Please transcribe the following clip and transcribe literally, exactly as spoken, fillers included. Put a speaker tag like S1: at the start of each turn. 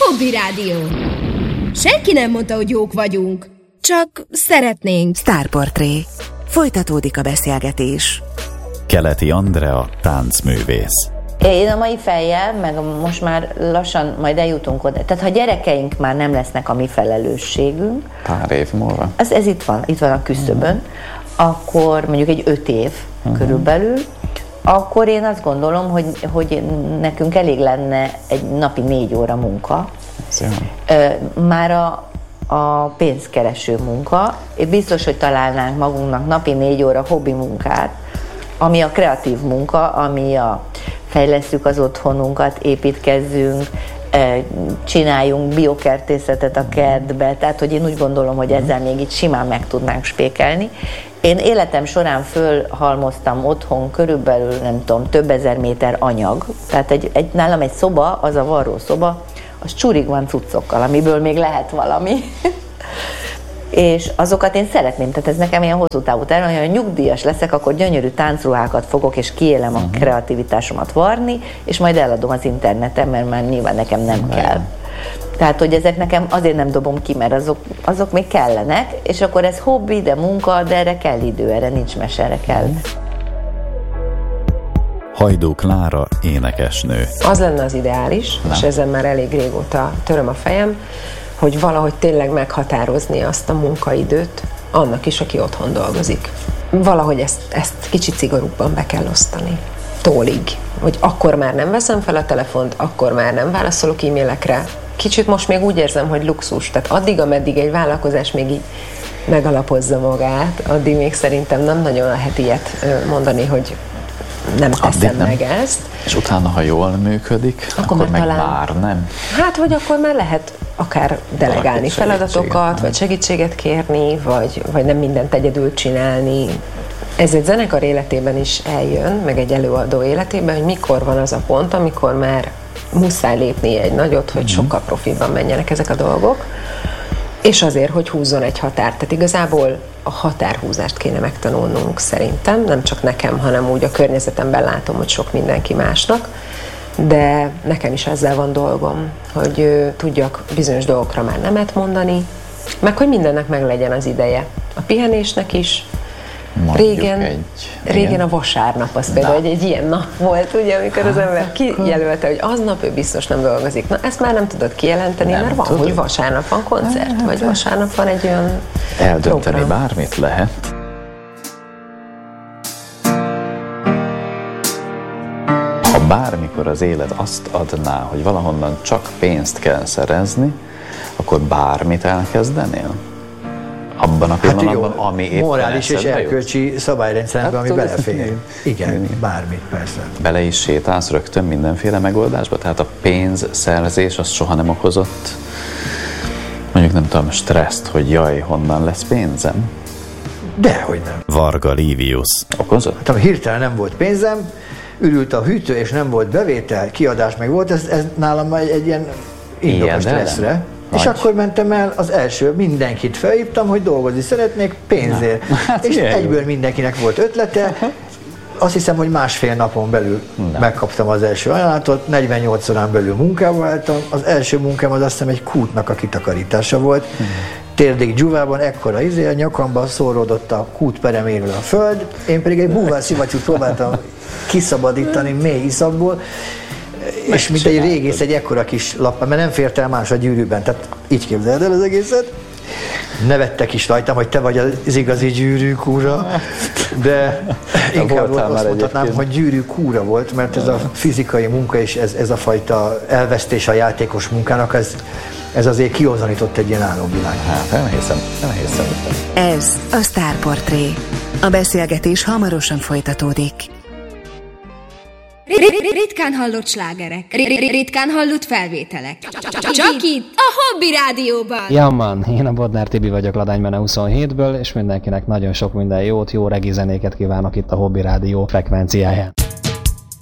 S1: Hobby Rádió. Senki nem mondta, hogy jók vagyunk. Csak szeretnénk.
S2: Sztárportré. Folytatódik a beszélgetés.
S3: Keleti Andrea, táncművész.
S4: Én a mai fejjel, meg most már lassan majd eljutunk oda. Tehát ha gyerekeink már nem lesznek a mi felelősségünk.
S5: Pár év múlva.
S4: Az, ez itt van, itt van a küszöbön. Uh-huh. Akkor mondjuk egy öt év uh-huh. körülbelül. Akkor én azt gondolom, hogy, hogy nekünk elég lenne egy napi négy óra munka. Már a, a pénzkereső munka. Én biztos, hogy találnánk magunknak napi négy óra hobbi munkát, ami a kreatív munka, ami a fejlesszük az otthonunkat, építkezzünk, csináljunk biokertészetet a kertbe, tehát hogy én úgy gondolom, hogy ezzel még itt simán meg tudnánk spékelni. Én életem során fölhalmoztam otthon körülbelül, nem tudom, több ezer méter anyag, tehát egy, egy, nálam egy szoba, az a varró szoba, az csúrig van cuccokkal, amiből még lehet valami. És azokat én szeretném, tehát ez nekem ilyen hosszú távú terv, hogy ha nyugdíjas leszek, akkor gyönyörű táncruhákat fogok, és kiélem a uh-huh. kreativitásomat varni, és majd eladom az interneten, mert már nyilván nekem nem uh-huh. kell. Tehát, hogy ezek nekem azért nem dobom ki, mert azok, azok még kellenek, és akkor ez hobbi, de munka, de erre kell idő, erre nincs mese, erre kell. Uh-huh.
S3: Hajdú Klára, énekesnő.
S6: Az lenne az ideális, Na. és ezen már elég régóta töröm a fejem, hogy valahogy tényleg meghatározni azt a munkaidőt annak is, aki otthon dolgozik. Valahogy ezt, ezt kicsit szigorúbban be kell osztani. Tólig. Hogy akkor már nem veszem fel a telefont, akkor már nem válaszolok e-mailekre. Kicsit most még úgy érzem, hogy luxus. Tehát addig, ameddig egy vállalkozás még így megalapozza magát, addig még szerintem nem nagyon lehet ilyet mondani, hogy nem teszem nem. meg ezt.
S5: És utána, ha jól működik, akkor, akkor meg talán, már nem.
S6: Hát, vagy akkor már lehet akár delegálni feladatokat, vagy segítséget kérni, vagy, vagy nem mindent egyedül csinálni. Ez egy zenekar életében is eljön, meg egy előadó életében, hogy mikor van az a pont, amikor már muszáj lépni egy nagyot, hogy mm-hmm. sokkal profibban menjenek ezek a dolgok, és azért, hogy húzzon egy határt. Tehát igazából a határhúzást kéne megtanulnunk szerintem, nem csak nekem, hanem úgy a környezetemben látom, hogy sok mindenki másnak, de nekem is ezzel van dolgom, hogy ö, tudjak bizonyos dolgokra már nemet mondani, meg hogy mindennek meg legyen az ideje. A pihenésnek is. Régen, egy, régen a vasárnap az például egy, egy ilyen nap volt, ugye, amikor az ember kijelölte, hogy aznap ő biztos nem dolgozik. Na, ezt már nem tudod kijelenteni, nem mert van, tudod. Hogy vasárnap van koncert, hát, vagy vasárnap van egy olyan
S5: eldönteni
S6: program.
S5: Bármit lehet. Ha bármikor az élet azt adná, hogy valahonnan csak pénzt kell szerezni, akkor bármit elkezdenél? Abban a pillanatban, hát, ami éppen
S7: morális és erkölcsi szabályrendszerben, hát, ami belefér. Igen, bármit persze.
S5: Bele is sétálsz rögtön mindenféle megoldásba? Tehát a pénzszerzés az soha nem okozott, mondjuk nem tudom, stresszt, hogy jaj, honnan lesz pénzem?
S7: Dehogy nem.
S3: Varga Livius.
S5: Okozott?
S7: Hát, hirtelen nem volt pénzem, ürült a hűtő, és nem volt bevétel, kiadás meg volt, ez, ez nálam egy, egy ilyen indok a stresszre. Nagy. És akkor mentem el az első, mindenkit felhívtam, hogy dolgozni szeretnék pénzért. Hát és egyből jó. Mindenkinek volt ötlete. Azt hiszem, hogy másfél napon belül Na. megkaptam az első ajánlatot, negyvennyolc órán belül munkába álltam. Az első munkám az azt hiszem egy kútnak a kitakarítása volt. Hmm. Térdig dzsúvában ekkora izé, a nyakamban szóródott a kútpereméről a föld, én pedig egy búvárszivattyút próbáltam kiszabadítani mély iszapból, és mint egy régész egy ekkora kis lap, mert nem fért el más a gyűrűben, tehát így képzeld el az egészet. Nevettek is rajtam, hogy te vagy az igazi gyűrűkúra, de inkább azt mondhatnám, hogy gyűrűkúra volt, mert ez a fizikai munka és ez, ez a fajta elvesztés a játékos munkának, ez, ez azért kihozanított egy ilyen álomvilág.
S5: Hát nem hiszem, nem hiszem.
S2: Ez a Sztárportré. A beszélgetés hamarosan folytatódik.
S1: Ritkán hallott slágerek, ritkán hallott felvételek. Csak itt, a Hobby Rádióban.
S8: Ja man, én a Bodnár Tibi vagyok Ladánymene huszonhétből, és mindenkinek nagyon sok minden jót, jó regi zenéket kívánok itt a Hobby Rádió frekvenciáján.